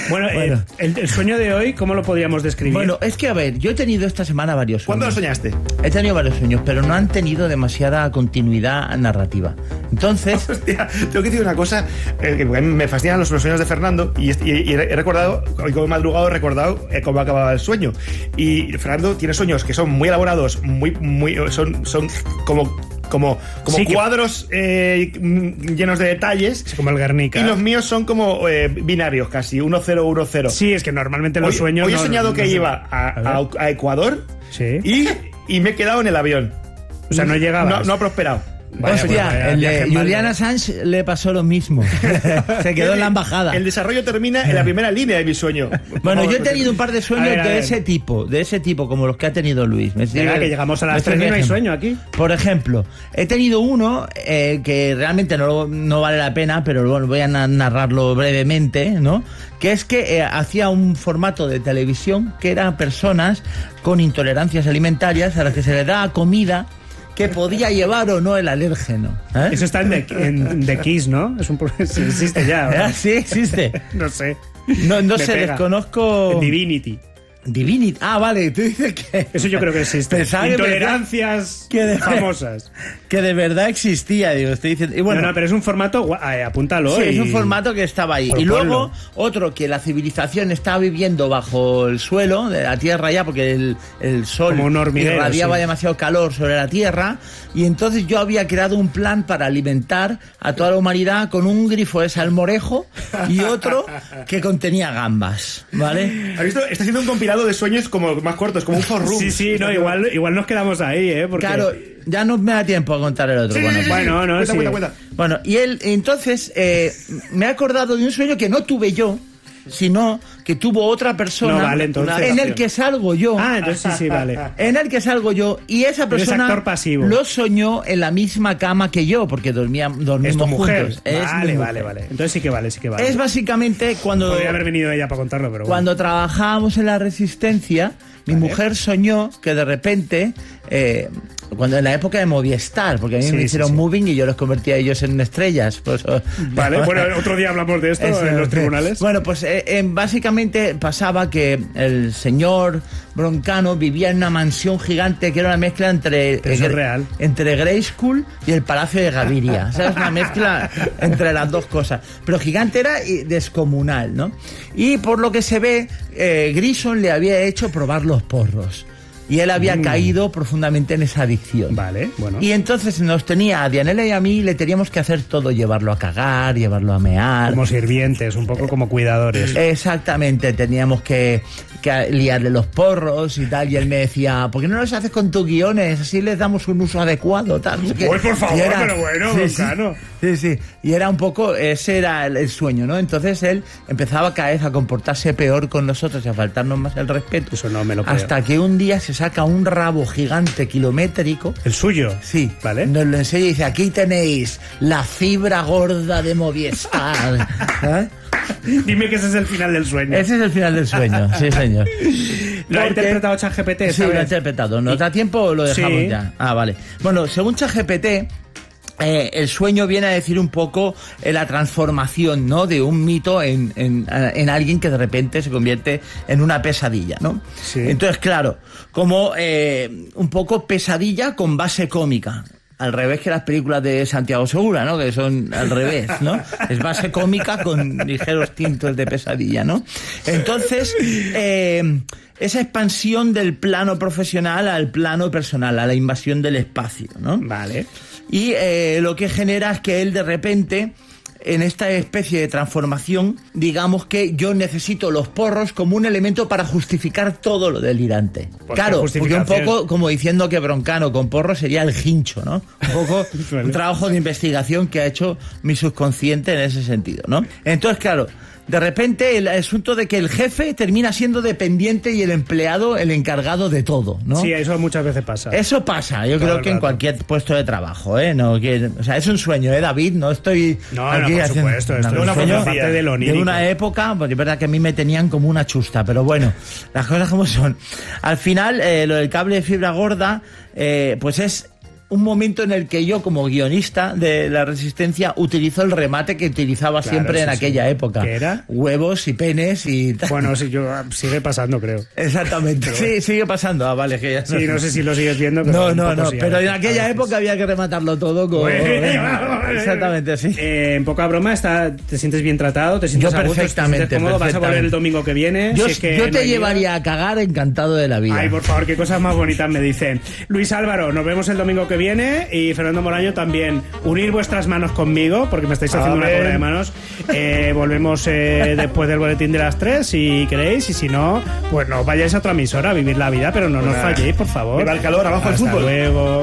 Bueno, el sueño de hoy, ¿cómo lo podríamos describir? Bueno, es que a ver, yo he tenido esta semana varios sueños. ¿Cuándo lo soñaste? He tenido varios sueños, pero no han tenido demasiada continuidad narrativa. Entonces... Hostia, tengo que decir una cosa, que a mí me fascinan los sueños de Fernando y he recordado, hoy como he madrugado, he recordado cómo acababa el sueño. Y Fernando tiene sueños que son muy elaborados, son como sí, cuadros llenos de detalles. Sí, como el Guernica. Y los míos son como binarios casi, 1-0, 1-0. Sí, es que normalmente los sueños... Hoy he soñado que iba a Ecuador, sí, y me he quedado en el avión. O sea, no llegaba. No ha prosperado. Hostia, el de Julian Assange le pasó lo mismo. Se quedó en la embajada. El desarrollo termina en la primera línea de mi sueño. Bueno, yo he tenido un par de sueños de ese tipo, como los que ha tenido Luis. Venga, que llegamos a las 3 y no hay sueño aquí. Por ejemplo, he tenido uno que realmente no vale la pena, pero bueno, voy a narrarlo brevemente, ¿no? Que es que hacía un formato de televisión que eran personas con intolerancias alimentarias a las que se les da comida que podía llevar o no el alérgeno. Eso está en The Kiss, ¿no? Existe ya, ¿verdad? Sí, existe. No sé. No sé, desconozco... Divinity. Ah, vale, tú dices que... Eso yo creo que existe. Intolerancias famosas. Que de verdad existía, digo, estoy diciendo... Y bueno, no, pero es un formato... apúntalo. Sí, es un formato que estaba ahí. Y luego, otro que la civilización estaba viviendo bajo el suelo de la Tierra ya, porque el sol irradiaba demasiado calor sobre la Tierra, y entonces yo había creado un plan para alimentar a toda la humanidad con un grifo de salmorejo y otro que contenía gambas, ¿vale? ¿Has visto? Está haciendo un compilado de sueños como más cortos, como un forum. Sí, no, igual nos quedamos ahí, porque... Claro, ya no me da tiempo a contar el otro. Cuenta. Bueno, y él, entonces, me he acordado de un sueño que no tuve yo, sino que tuvo otra persona, no, vale, entonces, en el que salgo yo. Entonces sí, vale. En el que salgo yo, y esa persona lo soñó en la misma cama que yo, porque dormimos juntos. Vale. Entonces sí que vale. Es básicamente cuando... Podría haber venido ella para contarlo, pero bueno. Cuando trabajábamos en la Resistencia, mi mujer soñó que de repente... cuando en la época de Movistar, porque a mí me hicieron moving y yo los convertí a ellos en estrellas. Pues, vale, bueno, otro día hablamos de esto en los tribunales. Bueno, pues básicamente pasaba que el señor Broncano vivía en una mansión gigante que era una mezcla entre Grayskull y el Palacio de Gaviria. O sea, es una mezcla entre las dos cosas. Pero gigante era y descomunal, ¿no? Y por lo que se ve, Grison le había hecho probar los porros. Y él había caído profundamente en esa adicción. Vale, bueno. Y entonces nos tenía a Dianela y a mí, le teníamos que hacer todo, llevarlo a cagar, llevarlo a mear. Como sirvientes, un poco como cuidadores. Exactamente, teníamos que liarle los porros y tal. Y él me decía, ¿por qué no los haces con tus guiones? Así les damos un uso adecuado, tal. Uy, por favor, pero bueno, Broncano. Sí. Y era un poco, ese era el sueño, ¿no? Entonces él empezaba cada vez a comportarse peor con nosotros y a faltarnos más el respeto. Eso no me lo creo. Hasta que un día se saca un rabo gigante kilométrico. ¿El suyo? Sí. Vale. Nos lo enseña y dice, aquí tenéis la fibra gorda de Movistar. Dime que ese es el final del sueño. Ese es el final del sueño, sí, señor. ¿Lo ha interpretado ChatGPT? Sí, lo ha interpretado. ¿Nos da tiempo o lo dejamos ya? Vale. Bueno, según ChatGPT, el sueño viene a decir un poco la transformación, ¿no? De un mito en alguien que de repente se convierte en una pesadilla, ¿no? Sí. Entonces, claro, como un poco pesadilla con base cómica. Al revés que las películas de Santiago Segura, ¿no? Que son al revés, ¿no? Es base cómica con ligeros tintos de pesadilla, ¿no? Entonces, esa expansión del plano profesional al plano personal, a la invasión del espacio, ¿no? Vale. Y lo que genera es que él de repente, en esta especie de transformación, digamos que yo necesito los porros como un elemento para justificar todo lo delirante. Claro, porque un poco como diciendo que Broncano con porros sería el hincho, ¿no? Un poco un trabajo de investigación que ha hecho mi subconsciente en ese sentido, ¿no? Entonces, claro, de repente el asunto de que el jefe termina siendo dependiente y el empleado el encargado de todo, ¿no? Sí, eso muchas veces pasa. Eso pasa, yo creo que en cualquier puesto de trabajo, No, o sea, es un sueño, David, no estoy aquí por haciendo, supuesto, esto es una parte de lo onírico. De una época, pues es verdad que a mí me tenían como una chusta, pero bueno, las cosas como son. Al final, lo del cable de fibra gorda, pues es un momento en el que yo, como guionista de La Resistencia, utilizo el remate que utilizaba siempre en aquella época. ¿Qué era? Huevos y penes y tal. Bueno, sí, sigue pasando, creo. Exactamente. Sí, sigue pasando. Vale, que ya sí, no sé si lo sigues viendo. Pero no. Pero en aquella época había que rematarlo todo con... Exactamente, sí. En poca broma, te sientes bien tratado, te sientes yo a gusto, perfectamente, te sientes cómodo, vas a volver el domingo que viene. Yo, si es que yo te llevaría a cagar encantado de la vida. Ay, por favor, qué cosas más bonitas me dicen. Luis Álvaro, nos vemos el domingo que viene, y Fernando Moraño también. Unir vuestras manos conmigo, porque me estáis haciendo una cobra de manos. Volvemos después del boletín de las 3, si queréis, y si no, pues no vayáis a otra emisora a vivir la vida, pero no nos falléis, por favor. Viva el calor, abajo el fútbol. Hasta luego.